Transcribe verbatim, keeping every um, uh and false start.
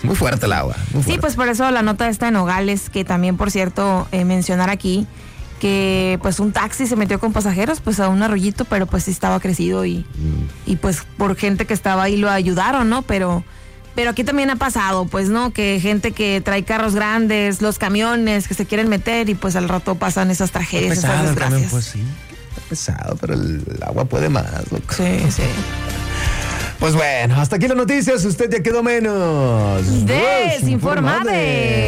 muy fuerte el agua. Muy fuerte. Sí, pues por eso la nota está en Nogales, que también, por cierto, eh, mencionar aquí que pues un taxi se metió con pasajeros pues a un arroyito, pero pues sí estaba crecido y, mm. y pues por gente que estaba ahí lo ayudaron, ¿no? Pero, pero aquí también ha pasado, pues, ¿no? Que gente que trae carros grandes, los camiones que se quieren meter y pues al rato pasan esas tragedias, pesado, esas desgracias. Camión, pues sí, está pesado, pero el, el agua puede más, loco. Sí, sí. Pues bueno, hasta aquí las noticias, usted ya quedó menos desinformado.